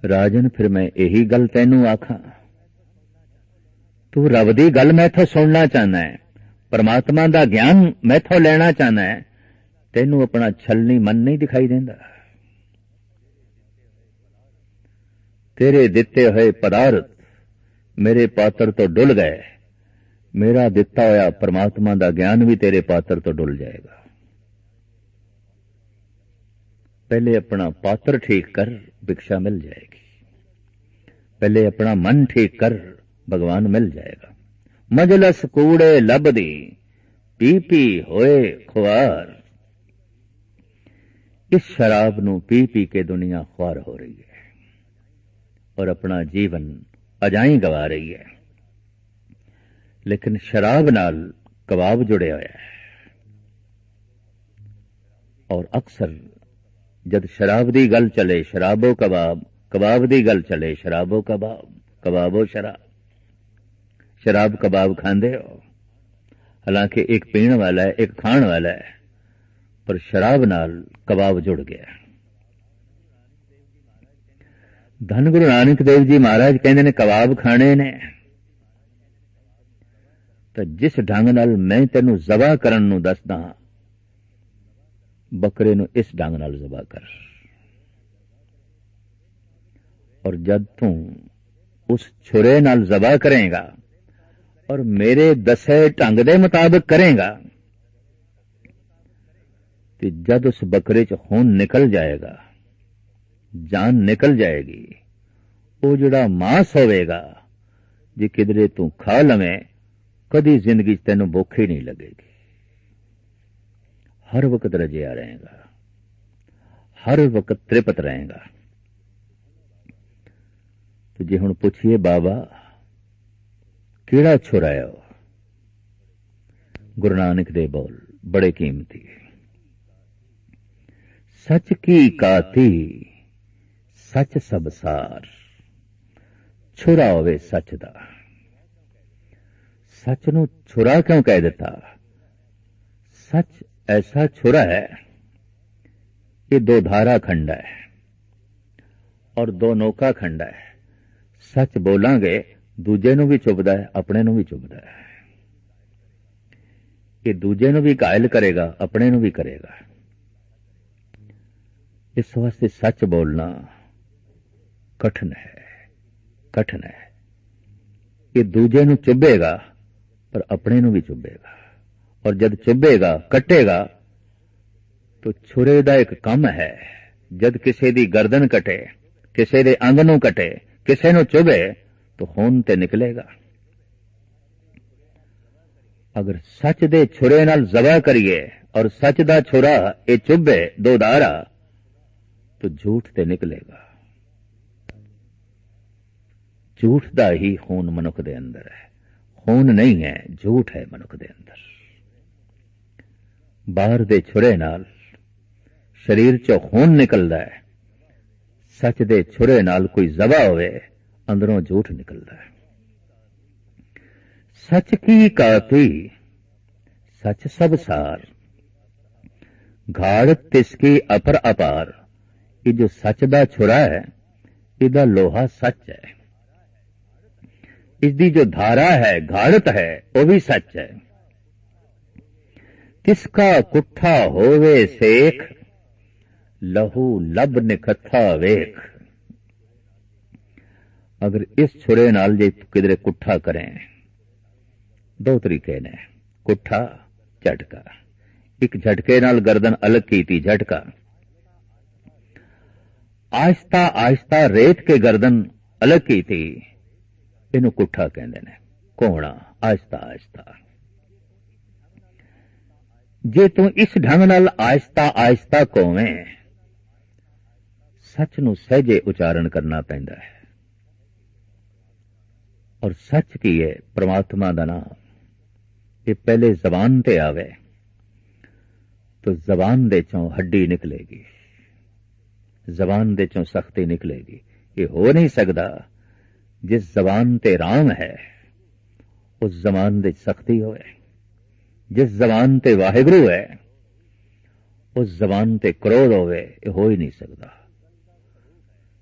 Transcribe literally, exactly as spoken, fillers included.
राजन फिर मैं यही गल तैनू आखां, तू रब दी गल मैथों सुनना चाहना है, परमात्मा दा ज्ञान मैथों लेना चाहना है, तैनू अपना छलनी मन नहीं दिखाई देंदा। तेरे दिते हुए पदार्थ मेरे पात्र तो डुल गए, मेरा दिता होया परमात्मा दा ज्ञान भी तेरे पात्र तो डुल जाएगा। पहले अपना पात्र ठीक कर, भिक्षा मिल जाएगी। पहले अपना मन ठीक कर, भगवान मिल जाएगा। मजलस कूड़े लबदी, पी पी होए खुआर। इस शराब नू पी पी के दुनिया ख्वार हो रही है और अपना जीवन अजाई गवा रही है। लेकिन शराब नाल कबाब जुड़े होया है, और अक्सर जद शराब दी गल चले शराबो कबाब, कबाब दी गल चले शराबो कबाब, कबाबो शराब। शराब कबाब खांदे हो, हालांकि एक पीण वाला है एक खाण वाला है, पर शराब नाल कबाब जुड़ गया। धन गुरु नानक देव जी महाराज कहते ने कबाब खाने ने, तो जिस ढंग नाल मैं तेनू जबा करन नू दसदा, बकरे नू इस ढंग नाल जबा कर। और जद तू उस छुरे नाल जबा करेगा और मेरे दसे ढंग दे मुताबिक करेगा, तो जद उस बकरे च खून निकल जाएगा, जान निकल जाएगी, वो जिहड़ा मांस होवेगा जे किधरे तू खा लवें, कदी जिंदगी तेनू भुख ही नहीं लगेगी। हर वक्त रजिया रहेगा, हर वक्त तृप्त रहेगा। तो जे हुण पुछिए बाबा किहड़ा छुरा है, गुरु नानक दे बोल बड़े कीमती। सच की काती सच सबसार, छुरा होवे सच दा। सच नू छुरा क्यों कह दिता? सच ऐसा छुरा है, ये दो धारा खंडा है और दो नोका खंडा है। सच बोलांगे दूजे नू भी चुभदा है, अपने नू भी चुभदा है। ये दूजे नू भी घायल करेगा, अपने नू भी करेगा। इस वास्ते सच बोलना कठिन है, कठिन है। ये दूजे नू चुभेगा पर अपने नू भी चुभेगा, और जद चुभेगा कटेगा तो छुरे दा एक कम है, जद किसी दी गर्दन कटे, किसी दे अंग नू कटे, किसी नू चुभे तो खून ते निकलेगा। अगर सच दे छुरे नाल जबा करिए और सच दा छुरा ये चुभे दो धारा, तो झूठ ते निकलेगा। झूठ दा ही खून मनुख दे अंदर है, खून नहीं है, झूठ है मनुख दे अंदर। बाहर दे छुरे नाल शरीर चो खून निकलदा है, सच दे छुरे नाल कोई जबा होवे अंदरों झूठ निकलदा है। सच की काती सच सब सार, घाड़ तिसकी अपर अपार। ये जो सच दा छुरा है, इदा लोहा सच है, इसकी जो धारा है घाड़त है वो भी सच है। किसका कुट्ठा होवे सेख, लहू लब निकथा वेख। अगर इस छुरे नाल जे किधरे कुट्ठा करें, दो तरीके ने, कुट्ठा झटका। एक झटके नाल गर्दन अलग कीती, झटका। आहिस्ता आहिस्ता रेत के गर्दन अलग कीती, इनू कुट्ठा कहंदे ने, कोहणा। आहिस्ता आहिस्ता जे तू इस ढंग नाल आहिस्ता आहिस्ता कोवें, सच नू सहजे उचारण करना पैंदा है। और सच की है परमात्मा दा नाम, ये पहले जबान ते आवे तो जबान दे चों हड्डी निकलेगी, जबान दे चों सख्ती निकलेगी। ये हो नहीं सकता। जिस जबान ते राम है उस जबान दे सख्ती होवे, जिस जबान ते वाहिगुरु है उस जबान ते क्रोध होवे, ये हो ही नहीं सकता।